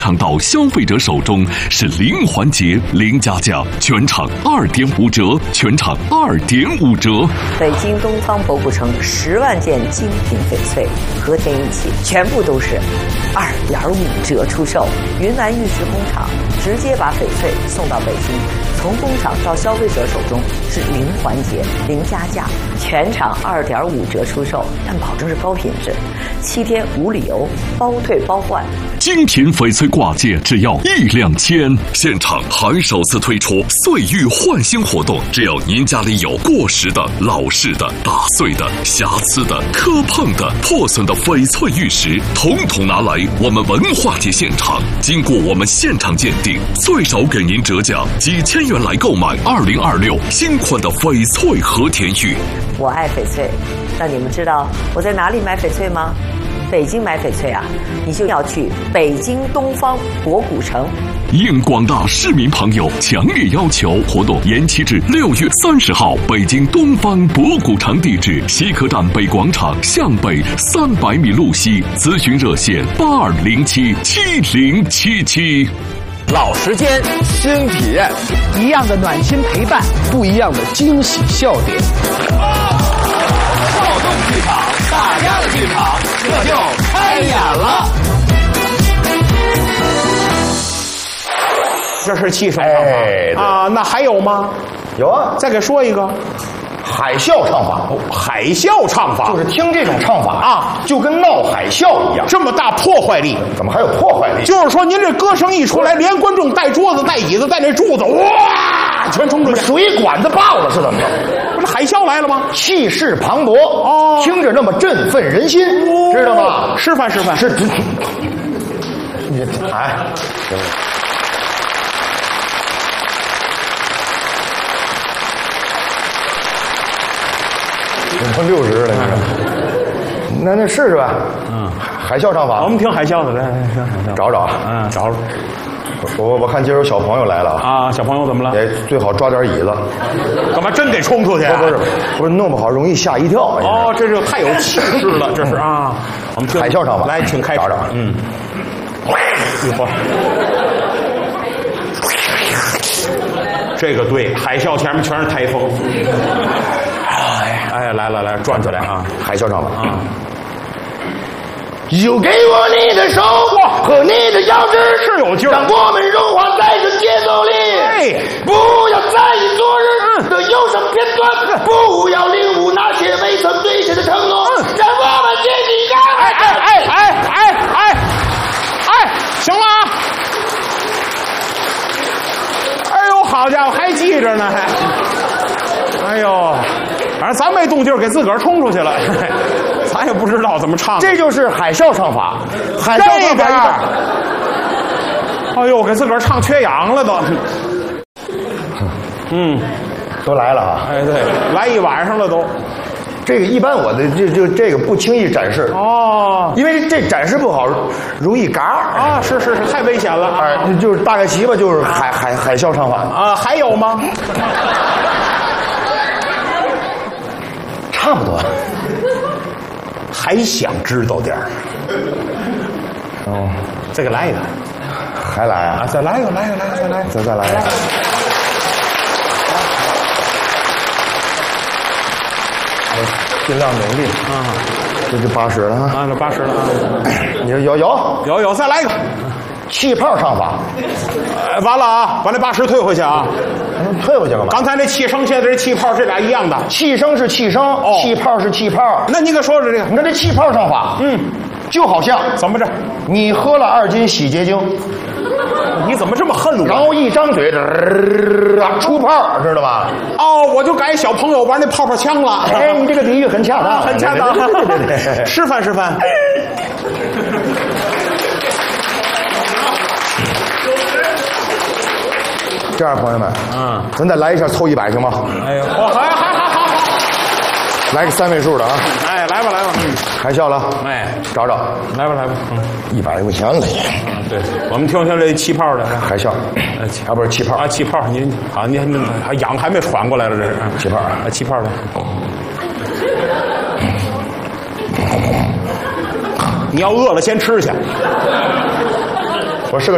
场到消费者手中是零环节零加价，全场2.5折，全场2.5折。 北京东方博古城10万件精品翡翠和田一起，全部都是2.5折出售。云南玉石工厂直接把翡翠送到北京，从工厂到消费者手中是零环节零加价，全场2.5折出售，但保证是高品质，7天无理由，包退包换。 精品翡翠挂件只要1两千，现场还首次推出岁玉换新活动，只要您家里有过时的、老式的、打碎的、瑕疵的、磕碰的、破损的翡翠玉石，统统拿来我们文化节现场，经过我们现场鉴定，最少给您折价几千元来购买2026新款的翡翠和田玉。 我爱翡翠，那你们知道我在哪里买翡翠吗？北京买翡翠啊，你就要去北京东方博古城。 应广大市民朋友强烈要求，活动延期至6月30号。北京东方博古城地址：西客站北广场向北300米路西。咨询热线82077077。 老时间，新体验， 一样的暖心陪伴， 不一样的惊喜笑点。 躁动剧场，大家的剧场，这就开演了。 这是气声唱法啊，那还有吗？ 有啊， 再给说一个。 海啸唱法， 海啸唱法就是听这种唱法啊， 就跟闹海啸一样， 这么大破坏力， 怎么还有破坏力？ 就是说，您这歌声一出来，连观众带桌子、带椅子、带那柱子，哇，全冲出去， 水管子爆了是怎么着？ 不是海啸来了吗？ 气势磅礴哦，听着那么振奋人心，知道吗？ 示范示范， 是，哎。成60了，那试试吧。海啸唱法， 我们听海啸的，来， 找找， 找找。 我看今儿有小朋友来了啊，小朋友怎么了？ 也最好抓点椅子。 干嘛真得冲出去？ 不是，弄不好容易吓一跳。 哦，这就太有气势了，这是啊。我们听海啸唱法， 来，请开始。 找找， 一会儿。这个对，海啸前面全是台风。哎，来，转起来啊！ 海啸唱法啊！就给我你的手和你的腰肢， 是有劲儿， 让我们融化在这节奏里。 哎， 不要在意昨日的忧伤片段，不要领悟那些未曾兑现的承诺，让我们坚定感。 行了啊！哎呦，好家伙，还记着呢，还。哎呦，反正咱没动劲儿，给自个儿冲出去了，咱也不知道怎么唱。 这就是海啸唱法，海啸唱法。 哎呦，给自个儿唱缺氧了都。 都来了啊！ 哎，对，来一晚上了都。 这个一般我的这个不轻易展示哦， 因为这展示不好，容易嘎啊！是，太危险了啊！ 就是大概齐吧，就是海啸唱法啊，还有吗？ 差不多， 还想知道点儿。 哦， 这个来一个， 还来啊？ 再来一个， 再来一个。尽量努力啊！这就80了啊！ 这80了啊！ 你说有， 再来一个气泡唱法。 完了啊！把那80退回去啊！ 退回去干嘛？ 刚才那气声，现在这气泡，这俩一样的。 气声是气声，气泡是气泡。 那你给说说这个？ 你看这气泡唱法，就好像怎么着？ 你喝了2斤洗洁精。 你怎么这么恨我？ 然后一张嘴出泡，知道吧？ 哦，我就改小朋友玩那泡泡枪了。 哎，你这个比喻很恰当， 很恰当。 对， 示范。 这样，朋友们，咱再来一下凑100行吗？ 哎呦，好， 来个3位数的啊！ 哎，来吧， 海啸了， 哎， 找， 来吧 ，100块钱了也。 对，我们听听这气泡的海啸，不是气泡啊，气泡，您还痒还没缓过来了，这是气泡啊，气泡的。你要饿了先吃去。